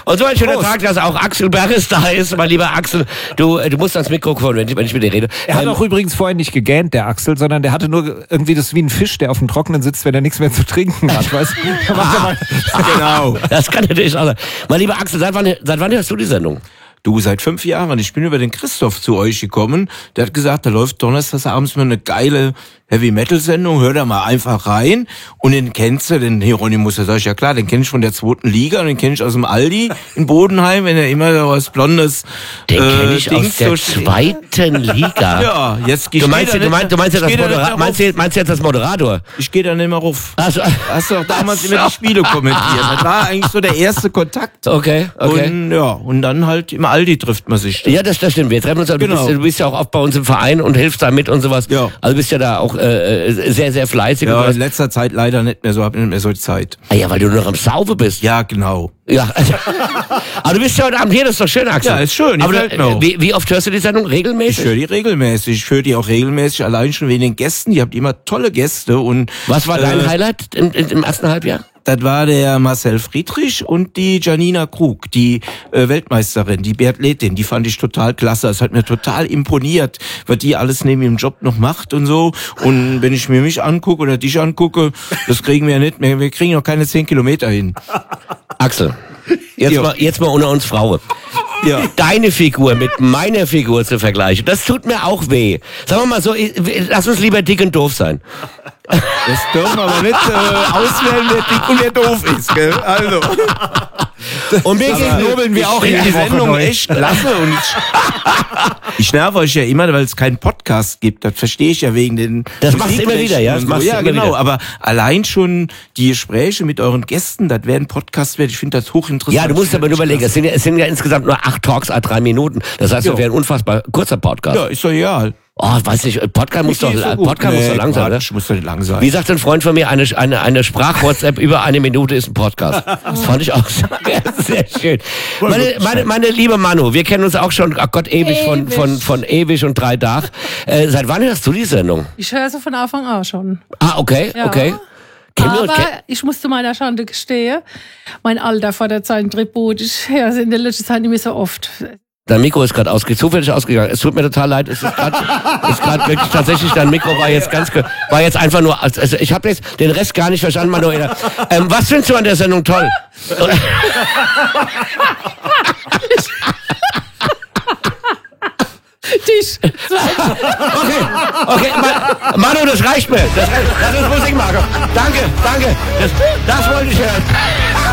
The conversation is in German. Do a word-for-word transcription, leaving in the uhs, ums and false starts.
Und so ein schöner Tag, dass auch Axel Berres da ist. Mein lieber Axel, du, du musst ans Mikrofon, wenn ich, wenn ich mit dir rede. Er hat ähm, auch übrigens vorher nicht gegähnt, der Axel, sondern der hatte nur irgendwie das wie ein Fisch, der auf dem Trockenen sitzt, wenn er nichts mehr zu trinken hat. Weißt du? ah, genau. Das kann natürlich auch sein. Mein lieber Axel, seit wann, seit wann hörst du die Sendung? Du, seit fünf Jahren. Ich bin über den Christoph zu euch gekommen. Der hat gesagt, da läuft donnerstags abends mal eine geile Heavy-Metal-Sendung. Hör da mal einfach rein. Und den kennst du, den Hieronymus, da sag ich, ja klar, den kenn ich von der zweiten Liga und den kenn ich aus dem Aldi in Bodenheim, wenn er immer so was Blondes... Den äh, kenn ich aus der so zweiten Liga. Ja, jetzt du meinst, du meinst, du meinst, ja das Modera- meinst, du, meinst du jetzt das Moderator? Ich gehe da nicht mehr ruf. Also, Hast du auch damals immer die Spiele kommentiert. Das war eigentlich so der erste Kontakt. Okay, okay. Und ja, und dann halt im Aldi trifft man sich. Ja, das, das stimmt. Wir treffen uns, genau. du, bist, du bist ja auch oft bei uns im Verein und hilfst da mit und sowas. Ja. Also bist ja da auch äh, sehr, sehr fleißig. Ja, und in letzter Zeit leider nicht mehr so, hab nicht mehr so die Zeit. Ah ja, weil du noch am Saufe bist. Ja, genau. Ja. Aber du bist ja heute Abend hier, das ist doch schön, Axel. Ja, ist schön. Aber da, wie, wie oft hörst du die Sendung? Regelmäßig? Ich höre die regelmäßig. Ich höre die auch regelmäßig, allein schon wegen den Gästen. Die habt immer tolle Gäste. Und was war dein äh, Highlight im, im ersten Halbjahr? Das war der Marcel Friedrich und die Janina Krug, die äh, Weltmeisterin, die Biathletin. Die fand ich total klasse. Es hat mir total imponiert, was die alles neben ihrem Job noch macht und so. Und wenn ich mir mich angucke oder dich angucke, das kriegen wir ja nicht mehr. Wir kriegen noch keine zehn Kilometer hin. Axel, jetzt mal, jetzt mal unter uns Frauen. Ja. Deine Figur mit meiner Figur zu vergleichen, das tut mir auch weh. Sagen wir mal so, lass uns lieber dick und doof sein. Das dürfen wir aber nicht äh, auswählen, wer dick und wer doof ist, gell? Also. Und mir gegenüber wir auch in die Sendung echt klasse. Und ich, ich nerve euch ja immer, weil es keinen Podcast gibt. Das verstehe ich ja wegen den. Das machst du immer wieder, ja? Das so. machst Ja, du immer genau. Wieder. Aber allein schon die Gespräche mit euren Gästen, das wäre ein Podcast wert. Ich finde das hochinteressant. Ja, du musst aber nur überlegen, es sind, ja, es sind ja insgesamt nur acht Talks, a drei Minuten. Das heißt, das wäre ein unfassbar kurzer Podcast. Ja, ist doch egal. Oh, weiß nicht, Podcast muss doch, so Podcast nee, muss doch lang sein, oder? Muss doch nicht lang sein. Wie sagt ein Freund von mir, eine, eine, eine Sprach-WhatsApp über eine Minute ist ein Podcast. Das fand ich auch sehr, sehr schön. Meine, meine, meine liebe Manu, wir kennen uns auch schon, ach Gott, ewig, ewig. Von, von, von ewig und drei Tagen. Äh, seit wann hörst du die Sendung? Ich höre sie von Anfang an schon. Ah, okay, ja. okay. Aber ich musste meiner Schande gestehen, mein Alter fordert seinen Tribut. Ich höre sie in der letzten Zeit nicht mehr so oft. Dein Mikro ist gerade ausge- zufällig ausgegangen. Es tut mir total leid. Es ist gerade wirklich tatsächlich, dein Mikro war jetzt ganz, war jetzt einfach nur, also ich habe jetzt den Rest gar nicht verstanden, Manuela. Ähm, was findest du an der Sendung toll? Tisch. Okay, okay, Manu, das reicht mir. Das, das ist Musik, Marco. Danke, danke. Das, das wollte ich hören.